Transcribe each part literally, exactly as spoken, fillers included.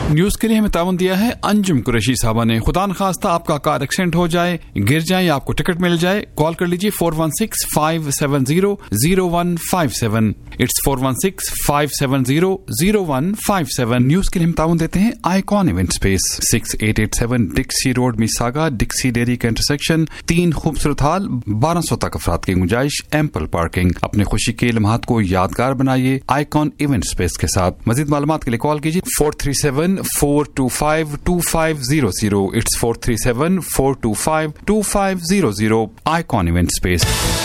News के लिए हमें ताउन दिया है अंजुम कुरैशी साहबा ने। खुदा न खास्ता आपका कार एक्सीडेंट हो जाए, गिर जाए या आपको टिकट मिल जाए, कॉल कर लीजिए four one six five seven zero zero one five seven. It's four one six five seven zero zero one five seven. News के लिए हम ताउन देते हैं icon event space, six eight eight seven डिक्सी road मिसागा, डिक्सी dairy का intersection, तीन खूबसूरत हाल, बारह सौ तक अफराद की गुंजाइश, एम्पल पार्किंग। अपने खुशी के लम्हात को यादगार बनाइए आईकॉन इवेंट स्पेस के साथ। मजीद मालूमात के लिए कॉल कीजिए four three seven four to five to five zero zero. It's four three seven four to five to five zero zero. Icon event space.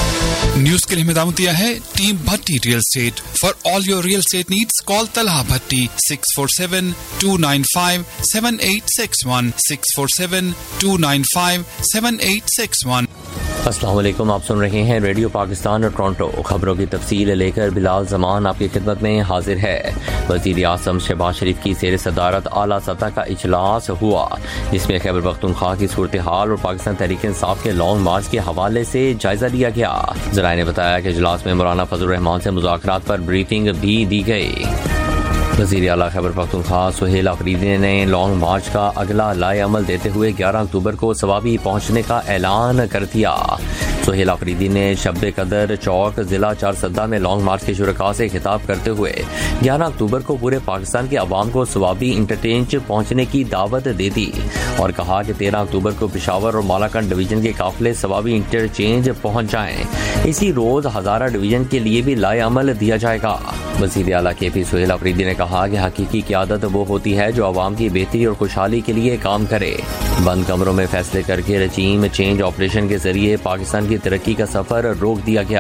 News के लिए हिदायत दिया है team Bhatti real estate. For all your real estate needs call Talha Bhatti six four seven to nine five seven eight six one, six four seven to nine five seven eight six one. अस्सलाम वालेकुम, आप सुन रहे हैं radio Pakistan और Toronto. खबरों की तफसील लेकर बिलाल जमान आपकी खिदमत में हाजिर है। वज़ीर आज़म शहबाज शरीफ की ज़ेर सदारत आला सतह का इजलास हुआ, जिसमें खैबर पख्तूनख्वा की सूरत हाल और पाकिस्तान तहरीक इंसाफ के लॉन्ग मार्च के हवाले से जायजा लिया गया। ज़राए ने बताया कि इजलास में मौलाना फजल रहमान से मुज़ाकरात पर ब्रीफिंग भी दी गई। वज़ीर आला खैबर पख्तूनख्वा सुहेल अफरीदी ने लॉन्ग मार्च का अगला लाए अमल देते हुए ग्यारह अक्टूबर को सवाबी पहुंचने का ऐलान कर दिया। सुहेल अफरीदी ने शब्बे कदर चौक जिला चारसद्दा में लॉन्ग मार्च के शुरका से खिताब करते हुए ग्यारह अक्टूबर को पूरे पाकिस्तान के अवाम को सवाबी इंटरचेंज पहुंचने की दावत दे दी और कहा कि तेरह अक्टूबर को पेशावर और मालाकंड डिवीजन के काफिले सवाबी इंटरचेंज पहुंच जाएं। इसी रोज हजारा डिवीजन के लिए भी लाए अमल दिया जाएगा। वज़ीर आला के पी सुहेल अफरीदी ने कहा कि हकीकी क़यादत वो होती है जो अवाम की बेहतरी और खुशहाली के लिए काम करे। बंद कमरों में फैसले करके रजीम चेंज ऑपरेशन के जरिए पाकिस्तान की तरक्की का सफर रोक दिया गया।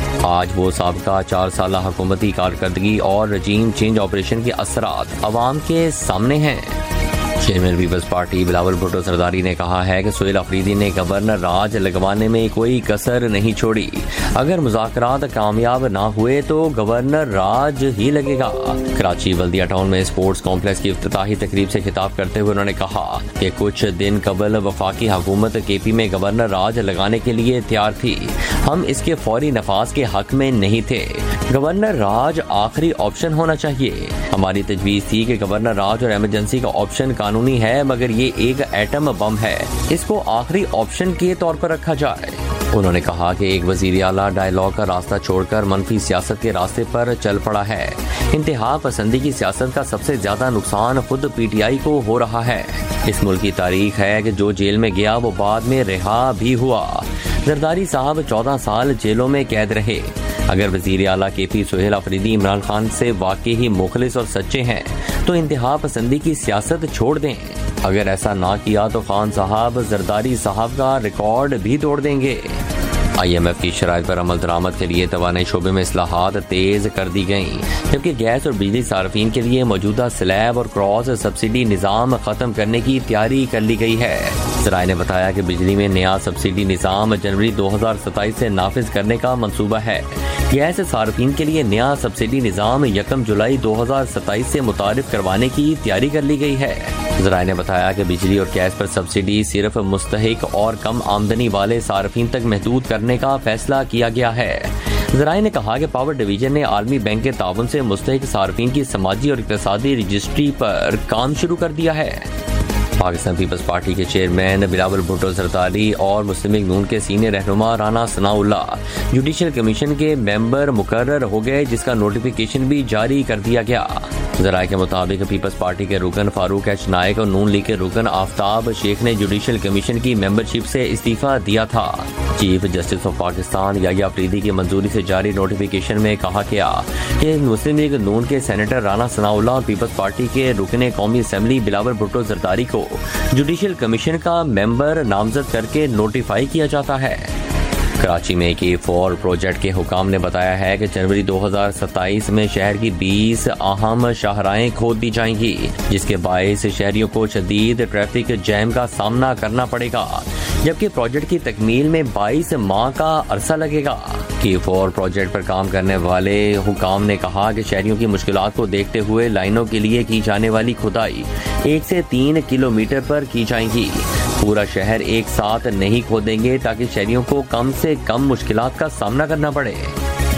आज वो साबका चार साल हुकूमती कारकर्दगी और रजीम चेंज ऑपरेशन के असरात अवाम के सामने हैं। Chairman peoples party Bilawal Bhutto सरदारी ने कहा है कि सुहेल अफरीदी ने गवर्नर राज लगवाने में कोई कसर नहीं छोड़ी। अगर मुज़ाकरात कामयाब ना हुए तो गवर्नर राज ही लगेगा। कराची बल्दिया टाउन में स्पोर्ट्स कॉम्प्लेक्स की इफ्तिताही तकरीब से खिताब करते हुए उन्होंने कहा कि कुछ दिन कबल वफाकी हुकूमत के पी में गवर्नर राज लगाने के लिए तैयार थी। हम इसके फौरी नफाज के हक में नहीं थे। गवर्नर राज आखिरी ऑप्शन होना चाहिए। हमारी तजवीज़ थी कि गवर्नर राज और एमरजेंसी का ऑप्शन कानूनी है, मगर ये एक एटम बम है, इसको आखिरी ऑप्शन के तौर पर रखा जाए। उन्होंने कहा कि एक वज़ीर आला डायलॉग का रास्ता छोड़कर मनफी सियासत के रास्ते पर चल पड़ा है। इंतहा पसंदी की सियासत का सबसे ज्यादा नुकसान खुद पी टी आई को हो रहा है। इस मुल्क की तारीख है कि जो जेल में गया वो बाद में रिहा भी हुआ। जरदारी साहब चौदह साल जेलों में कैद रहे। अगर वज़ीर आला के पी सुहेल अफरीदी इमरान खान से वाकई ही मुखलिस और सच्चे हैं तो इंतहा पसंदी की सियासत छोड़ दें। अगर ऐसा ना किया तो खान साहब जरदारी साहब का रिकॉर्ड भी तोड़ देंगे। आई एम एफ की शराइत पर अमल दरामद के लिए तवानाई शोबे में इस्लाहात तेज कर दी गई, जबकि गैस और बिजली सार्फिन के लिए मौजूदा स्लैब और क्रॉस सब्सिडी निज़ाम खत्म करने की तैयारी कर ली गई है। ज़राए ने बताया कि बिजली में नया सब्सिडी निज़ाम जनवरी दो हजार सताईस से नाफिज करने का मंसूबा है। गैस सार्फिन के लिए नया सब्सिडी निज़ाम यकम जुलाई दो हजार सताईस से मुतारिफ करवाने की तैयारी कर ली गई है। ज़राए ने बताया कि बिजली और गैस पर सब्सिडी सिर्फ मुस्तहिक और कम आमदनी वाले सार्फिन तक महदूद करने का फैसला किया गया है। ज़राए ने कहा कि पावर डिवीजन ने आलमी बैंक के ताउन से मुस्तहिक सार्फिन की समाजी और इक़्तिसादी रजिस्ट्री पर काम शुरू कर दिया है। पाकिस्तान पीपल्स पार्टी के चेयरमैन बिलावल भुट्टो सरदारी और मुस्लिम लीग नून के सीनियर रहनुमा राना सनाउल्लाह जुडिशल कमीशन के मेंबर मुकर्रर हो गए, जिसका नोटिफिकेशन भी जारी कर दिया गया। ज़राए के मुताबिक पीपल्स पार्टी के रुकन फारूक एच नायक और नून लीग के रुकन आफ्ताब शेख ने जुडिशल कमीशन की मेंबरशिप से इस्तीफा दिया था। चीफ जस्टिस ऑफ पाकिस्तान याया अफरीदी की मंजूरी से जारी नोटिफिकेशन में कहा गया कि मुस्लिम लीग नून के सेनेटर राना सनाउल्लाह और पीपल्स पार्टी के रुकन कौमी असेंबली बिलावल भुट्टो जरदारी को जुडिशल कमीशन का मेंबर नामजद करके नोटिफाई किया जाता है। कराची में के फोर प्रोजेक्ट के हुकाम ने बताया है कि जनवरी दो हजार सताईस में शहर की बीस अहम शाहराएं खोद दी जाएंगी, जिसके बायस शहरियों को शदीद ट्रैफिक जैम का सामना करना पड़ेगा, जबकि प्रोजेक्ट की तकमील में बाईस माह का अरसा लगेगा। के फोर प्रोजेक्ट पर काम करने वाले हुकाम ने कहा कि शहरियों की मुश्किलात को देखते हुए लाइनों के लिए की जाने वाली खुदाई एक से तीन किलोमीटर पर की जाएगी। पूरा शहर एक साथ नहीं खोदेंगे ताकि शहरियों को कम से कम मुश्किलात का सामना करना पड़े।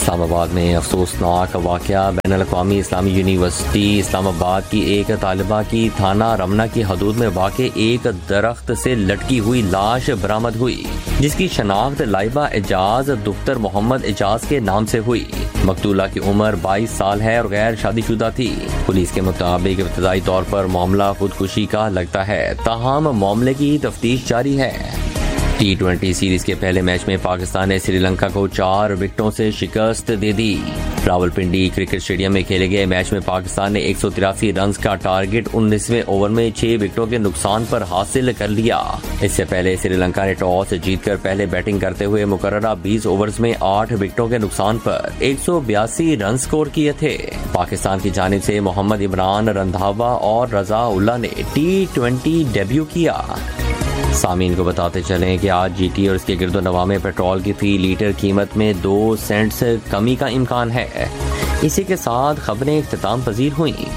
اسلام آباد میں افسوسناک واقعہ، بین الاقوامی اسلامی یونیورسٹی اسلام آباد کی ایک طالبہ کی تھانہ رمنا کی حدود میں واقع ایک درخت سے لٹکی ہوئی لاش برآمد ہوئی، جس کی شناخت لائبہ اعجاز دختر محمد اعجاز کے نام سے ہوئی۔ مقتولہ کی عمر بائیس سال ہے اور غیر شادی شدہ تھی۔ پولیس کے مطابق ابتدائی طور پر معاملہ خودکشی کا لگتا ہے، تاہم معاملے کی تفتیش جاری ہے۔ ٹی ٹوینٹی سیریز کے پہلے میچ میں پاکستان نے سری لنکا کو چار وکٹوں سے شکست دے دی۔ راولپنڈی کرکٹ اسٹیڈیم میں کھیلے گئے میچ میں پاکستان نے ایک سو تراسی رنز کا ٹارگٹ انیسویں اوور میں چھ وکٹوں کے نقصان پر حاصل کر لیا۔ اس سے پہلے سری لنکا نے ٹاس جیت کر پہلے بیٹنگ کرتے ہوئے مقررہ بیس اوورز میں آٹھ وکٹوں کے نقصان پر ایک سو بیاسی رن سکور کیے تھے۔ پاکستان کی جانب سے محمد عمران رندھاوا اور رضا اللہ نے ٹی ٹوینٹی ڈیبیو کیا۔ سامعین کو بتاتے چلیں کہ آج جی ٹی اور اس کے گرد و نواح میں پیٹرول کی فی لیٹر قیمت میں دو سینٹس کمی کا امکان ہے۔ اسی کے ساتھ خبریں اختتام پذیر ہوئیں۔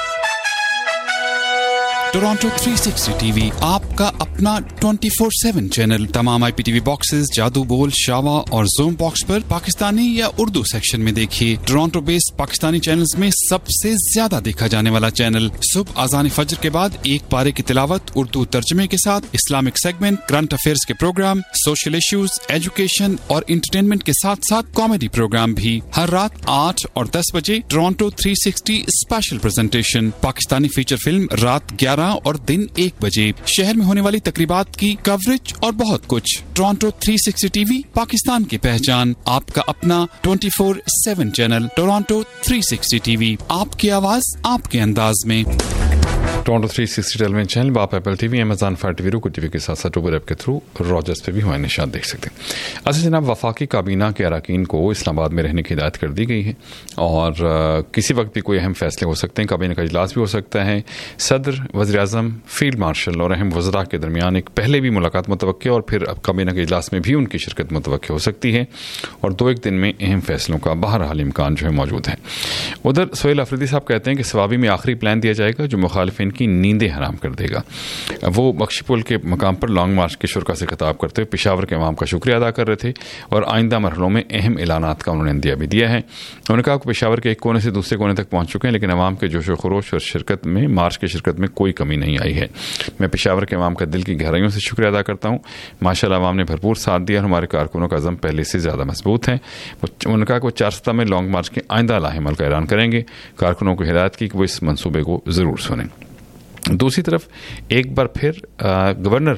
Toronto three sixty T V آپ کا اپنا ٹوئنٹی فور سیون چینل، تمام آئی پی ٹی وی باکسز، جادو بول، شاوا اور زوم باکس پر پاکستانی یا اردو سیکشن میں دیکھیے۔ ٹورانٹو بیسڈ پاکستانی چینلز میں سب سے زیادہ دیکھا جانے والا چینل۔ صبح اذان فجر کے بعد ایک پارے کی تلاوت اردو ترجمے کے ساتھ، اسلامک سیگمنٹ، کرنٹ افیئرز کے پروگرام، سوشل ایشوز، ایجوکیشن اور انٹرٹینمنٹ کے ساتھ ساتھ کامیڈی پروگرام بھی۔ ہر رات آٹھ اور دس بجے Toronto three sixty special presentation, Pakistani feature film رات گیارہ اور دن ایک بجے، شہر میں ہونے والی تقریبات کی کوریج اور بہت کچھ۔ Toronto three sixty T V, Pakistan کی پہچان، آپ کا اپنا twenty four seven channel. Toronto three sixty T V, آپ کی آواز آپ کے انداز میں۔ ٹورانٹو تھری سکسٹی ٹیلی ویژن چینل آپ apple T V, Amazon fire T V, روکو ٹی وی کے ساتھ ساتھ اوبر ایپ کے تھرو راجرز پہ بھی ہمارے نشان دیکھ سکتے ہیں۔ اچھا جناب، وفاقی کابینہ کے اراکین کو اسلام آباد میں رہنے کی ہدایت کر دی گئی ہے اور کسی وقت بھی کوئی اہم فیصلے ہو سکتے ہیں، کابینہ کا اجلاس بھی ہو سکتا ہے۔ صدر، وزیر اعظم، فیلڈ مارشل اور اہم وزراء کے درمیان ایک پہلے بھی ملاقات متوقع اور پھر اب کابینہ کے اجلاس میں بھی ان کی شرکت متوقع ہو سکتی ہے اور دو ایک دن میں اہم فیصلوں کا بہرحال امکان جو ہے موجود ہے۔ ادھر سہیل افریدی صاحب کہتے ہیں کہ سوابی میں آخری پلان دیا جائے گا جو مخالفین کی نیندیں حرام کر دے گا۔ وہ بخشی پل کے مقام پر لانگ مارچ کے شرکا سے خطاب کرتے ہوئے پشاور کے عوام کا شکریہ ادا کر رہے تھے اور آئندہ مرحلوں میں اہم اعلانات کا انہوں نے اندیا بھی دیا ہے۔ انہوں نے کہا کہ پشاور کے ایک کونے سے دوسرے کونے تک پہنچ چکے ہیں لیکن عوام کے جوش و خروش اور شرکت میں مارچ کی شرکت میں کوئی کمی نہیں آئی ہے۔ میں پشاور کے عوام کا دل کی گہرائیوں سے شکریہ ادا کرتا ہوں۔ ماشاءاللہ عوام نے بھرپور ساتھ دیا اور ہمارے کارکنوں کا عزم پہلے سے زیادہ مضبوط ہے۔ انہوں نے کہا کہ وہ چار ستہ میں لانگ مارچ کے آئندہ لاحمل کا اعلان کریں گے۔ کارکنوں کو ہدایت کی کہ وہ اس منصوبے کو ضرور سنیں۔ دوسری طرف ایک بار پھر گورنر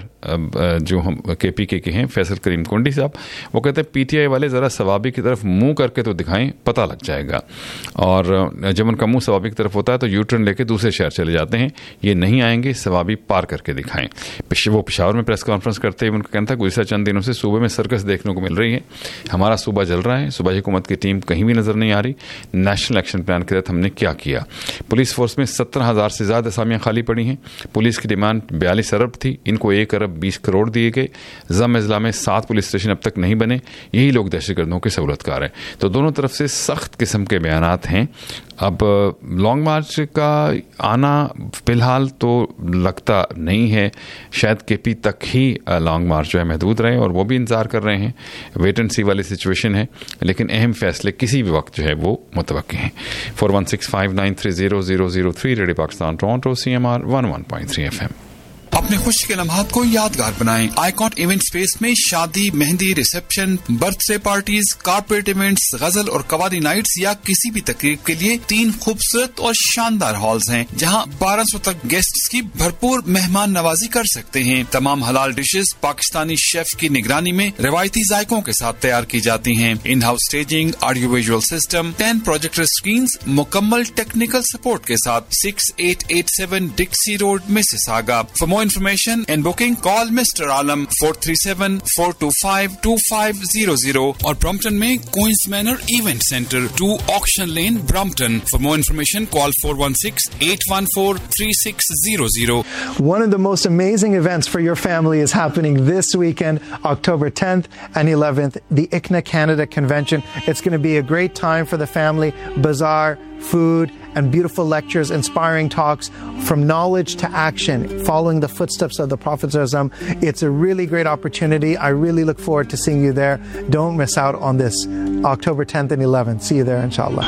جو ہم کے پی کے کے ہیں فیصل کریم کنڈی صاحب، وہ کہتے ہیں پی ٹی آئی والے ذرا ثوابی کی طرف منہ کر کے تو دکھائیں، پتہ لگ جائے گا۔ اور جب ان کا منہ ثوابی کی طرف ہوتا ہے تو یو ٹرن لے کے دوسرے شہر چلے جاتے ہیں، یہ نہیں آئیں گے، ثوابی پار کر کے دکھائیں۔ وہ پشاور میں پریس کانفرنس کرتے ہوئے ان کا کہنا تھا گزشتہ چند دنوں سے صوبے میں سرکس دیکھنے کو مل رہی ہے، ہمارا صوبہ جل رہا ہے، صوبائی حکومت کی ٹیم کہیں بھی نظر نہیں آ رہی، نیشنل ایکشن پلان کے تحت ہم نے کیا کیا۔ پولیس فورس میں ستر ہزار سے زیادہ اسامیاں خالی پڑی ہیں۔ پولیس کی ڈیمانڈ بیالیس ارب تھی، ان کو ایک ارب بیس کروڑ دیے گئے۔ ضم اضلاع میں سات پولیس اسٹیشن اب تک نہیں بنے، یہی لوگ دہشت گردوں کے سہولت کار ہیں۔ تو دونوں طرف سے سخت قسم کے بیانات ہیں۔ اب لانگ مارچ کا آنا فی الحال تو لگتا نہیں ہے، شاید کے پی تک ہی لانگ مارچ جو ہے محدود رہے اور وہ بھی انتظار کر رہے ہیں، ویٹ اینڈ سی والی سچویشن ہے، لیکن اہم فیصلے کسی بھی وقت جو ہے وہ متوقع ہیں۔ Four one six five nine three zero zero zero three radio Pakistan Toronto C M R one one point three F M. اپنے خوشی کے لمحات کو یادگار بنائیں۔ آئیکن ایونٹ اسپیس میں شادی، مہندی، reception, birth day parties, corporate events, غزل اور قوالی نائٹس یا کسی بھی تقریب کے لیے تین خوبصورت اور شاندار ہالز ہیں جہاں بارہ سو تک گیسٹس کی بھرپور مہمان نوازی کر سکتے ہیں۔ تمام حلال ڈشز پاکستانی شیف کی نگرانی میں روایتی ذائقوں کے ساتھ تیار کی جاتی ہیں۔ In house staging, audio visual system, ten projector screens, مکمل ٹیکنیکل سپورٹ کے ساتھ six eight eight seven Dixy road Mississauga. For more information and booking call Mister Alam four three seven four two five two five zero zero اور Brompton میں Queens Manor Event Center two Auction Lane Brompton. For more information call four one six eight one four three six zero zero. One of the most amazing events for your family is happening this weekend, October tenth and eleventh, the I C N A Canada Convention. It's going to be a great time for the family. Bazaar, food, and beautiful lectures, inspiring talks, from knowledge to action, following the footsteps of the Prophet ﷺ. It's a really great opportunity. I really look forward to seeing you there. Don't miss out on this, October tenth and eleventh. See you there, inshallah.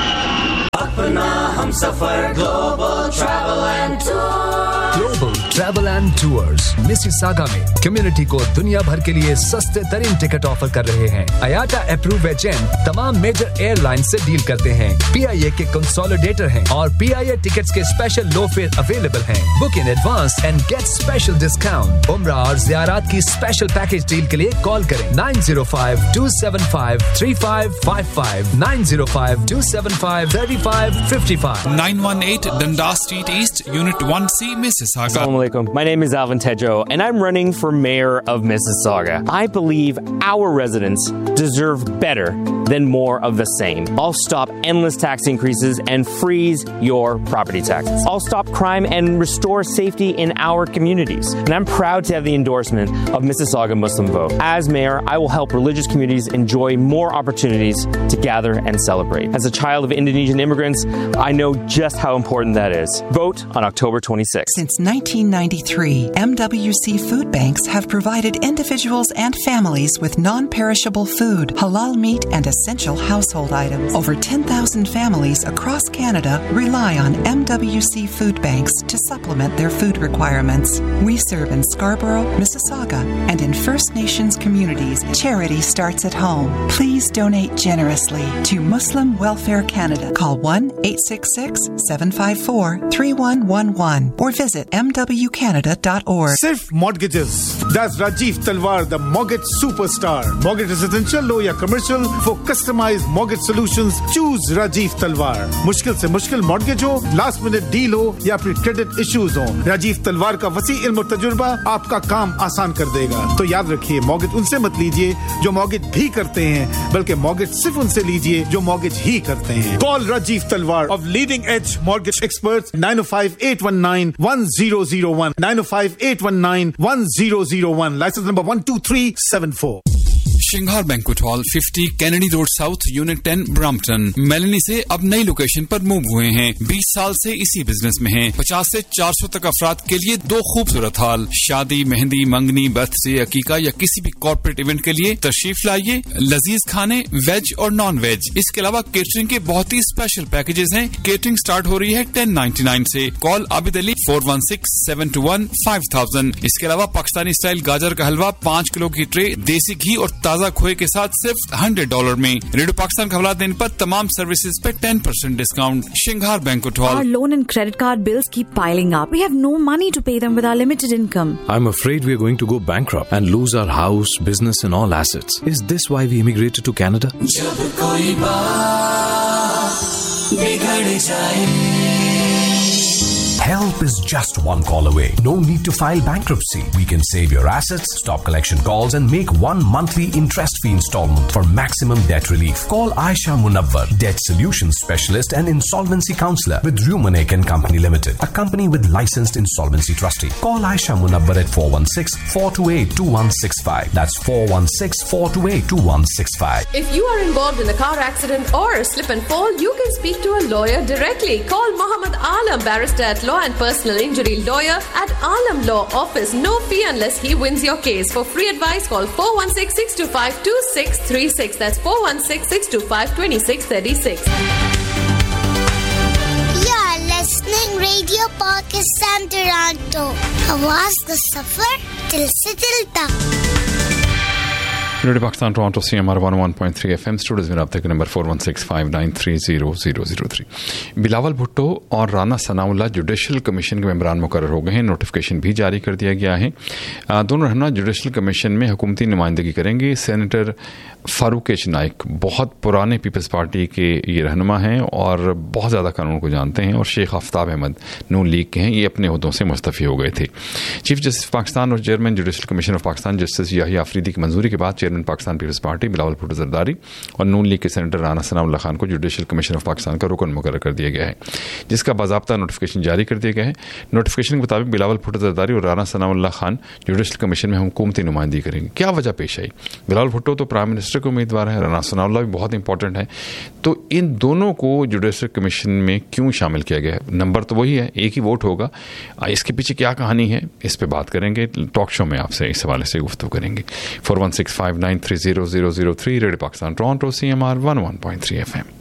Global Travel and Tours. Global Travel and Tours Mississauga में community को दुनिया भर के लिए सस्ते तरीन ticket offer कर रहे हैं। आयाटा अप्रूव एजेंट तमाम मेजर एयरलाइन से डील करते हैं। पीआईए के कंसोलिडेटर हैं और पीआईए टिकट्स के स्पेशल लो फेयर अवेलेबल हैं। Book in advance and gate special discount. उम्रा और ज़ियारत की स्पेशल पैकेज डील के लिए कॉल करें nine zero five to seven five three five five five nine zero five to seven five three five five five nine one eight Dundas Street East, Unit one C, Mississauga. Assalamu alaikum. My name is Alvin Tedrow, and I'm running for mayor of Mississauga. I believe our residents deserve better than more of the same. I'll stop endless tax increases and freeze your property taxes. I'll stop crime and restore safety in our communities. And I'm proud to have the endorsement of Mississauga Muslim Vote. As mayor, I will help religious communities enjoy more opportunities to gather and celebrate. As a child of Indonesian immigrants, I know just how important that is. Vote on October twenty-sixth. Since nineteen ninety-three, M W C food banks have provided individuals and families with non-perishable food, halal meat, and essential household items. Over ten thousand families across Canada rely on M W C food banks to supplement their food requirements. We serve in Scarborough, Mississauga, and in First Nations communities. Charity starts at home. Please donate generously to Muslim Welfare Canada. Call one eight six six seven five four three one one one or visit m w canada dot org. Sirf Mortgages. That's Rajiv Talwar, the mortgage superstar. Mortgage residential, low या commercial, for customized mortgage solutions, choose Rajiv Talwar. मुश्किल से मुश्किल mortgage हो, last minute deal हो या फिर credit issues हो, राजीव तलवार का वसी इल्म और तजुर्बा आपका काम आसान कर देगा। तो याद रखिए, mortgage उनसे मत लीजिए जो mortgage भी करते हैं, बल्कि mortgage सिर्फ उनसे लीजिए जो mortgage ही करते हैं। Call Rajiv Talwar of Leading Edge Mortgage Experts nine oh five eight one nine one zero zero one nine oh five eight one nine one zero zero one license number one two three seven four. Shringar banquet hall fifty Kennedy road south unit ten Brampton Melanie से अब नई location पर move हुए हैं। बीस साल से इसी बिजनेस में हैं। पचास से चार सौ तक अफराद के लिए दो खूबसूरत हॉल, शादी, मेहंदी, मंगनी, बर्थडे, अकीका या किसी भी कॉर्पोरेट इवेंट के लिए तशरीफ लाइए। लजीज खाने वेज और नॉन वेज, इसके अलावा केटरिंग के बहुत ही स्पेशल पैकेजेस हैं। केटरिंग स्टार्ट हो रही है टेन नाइन्टी नाइन से। Call Abid Ali four one six seven to one five thousand. इसके अलावा पाकिस्तानी स्टाइल गाजर का हलवा पांच किलो की ट्रे, देसी घी और ताजा खोए के साथ सिर्फ हंड्रेड डॉलर में। रेडियो पाकिस्तान खबरात देने पर तमाम सर्विसेज पे ten percent discount. Shringar banquet hall. Our loan and credit card bills keep piling up. We have no money to pay them with our limited income. I'm afraid we're going to go bankrupt and lose our house, business and all assets. Is this why we immigrated to Canada? जब कोई बात बिगड़ जाए Help is just one call away. No need to file bankruptcy. We can save your assets, stop collection calls, and make one monthly interest-free installment for maximum debt relief. Call Aisha Munawwar, Debt Solutions Specialist and Insolvency Counselor with Rumanek and Company Limited, a company with licensed insolvency trustee. Call Aisha Munawwar at four one six, four two eight, two one six five. That's four one six, four two eight, two one six five. If you are involved in a car accident or a slip and fall, you can speak to a lawyer directly. Call Muhammad Alam, barrister at law and personal injury lawyer at Alam Law Office. No fee unless he wins your case. For free advice, call four one six, six two five, two six three six. That's four one six, six two five, two six three six. You're listening Radio Pakistan Toronto. आवाज का सफर दिल से दिल तक। Radio Pakistan Toronto C M R one one point three F M studios में रब्ते के number four one six five nine three zero zero zero three. Bilawal Bhutto और Rana Sanaullah judicial commission के मेंबरान मुकर्रर हो गए हैं। नोटिफिकेशन भी जारी कर दिया गया है। दोनों रहनुमा जुडिशल कमीशन में हुकूमती नुमाइंदगी करेंगे। सेनेटर फारूक एच नाइक बहुत पुराने पीपल्स पार्टी के ये रहनुमा हैं और बहुत ज़्यादा कानून को जानते हैं और शेख आफ्ताब अहमद नून लीग के हैं। ये अपने ओहदों से मुस्तफ़ी हो गए थे। चीफ जस्टिस पाकिस्तान और chairman judicial commission of Pakistan justice Yahya Afridi की मंजूरी के बाद chairman Pakistan Peoples party Bilawal Bhutto Zardari اور نون لیگ کے سینیٹر رانا ثناء اللہ خان کو جوڈیشل کمیشن آف پاکستان کا رکن مقرر کر دیا گیا ہے، جس کا باضابطہ نوٹیفکیشن جاری کر دیا گیا ہے۔ نوٹیفکیشن کے مطابق بلاول بھٹو زرداری اور رانا ثناء اللہ خان جوڈیشل کمیشن میں حکومتی نمائندگی کریں گے۔ کیا وجہ پیش آئی؟ بلاول بھٹو تو پرائم منسٹر کے امیدوار ہے، رانا ثناء اللہ بھی بہت امپورٹنٹ ہے، تو ان دونوں کو جوڈیشل کمیشن میں کیوں شامل کیا گیا ہے؟ نمبر تو وہی ہے، ایک ہی ووٹ ہوگا، اس کے پیچھے کیا کہانی ہے اس پہ بات کریں گے، ٹاک شو میں آپ سے اس حوالے سے گفتگو کریں گے۔ Four one six five nine three zero zero zero three radio Pakistan Toronto C M R one one point three F M.